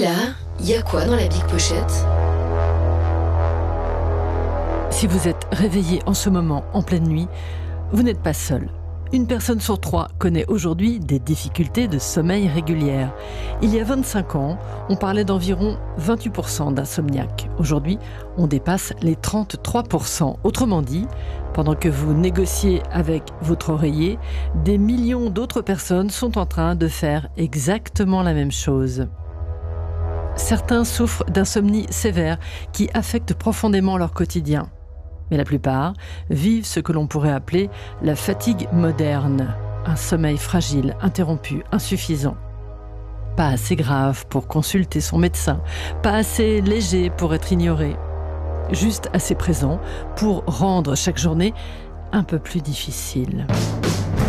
là, il y a quoi dans la Big Pochette ? Si vous êtes réveillé en ce moment, en pleine nuit, vous n'êtes pas seul. Une personne sur 3 connaît aujourd'hui des difficultés de sommeil régulières. Il y a 25 ans, on parlait d'environ 28% d'insomniaques. Aujourd'hui, on dépasse les 33%. Autrement dit, pendant que vous négociez avec votre oreiller, des millions d'autres personnes sont en train de faire exactement la même chose. Certains souffrent d'insomnie sévère qui affecte profondément leur quotidien. Mais la plupart vivent ce que l'on pourrait appeler la fatigue moderne, un sommeil fragile, interrompu, insuffisant. Pas assez grave pour consulter son médecin, pas assez léger pour être ignoré, juste assez présent pour rendre chaque journée un peu plus difficile.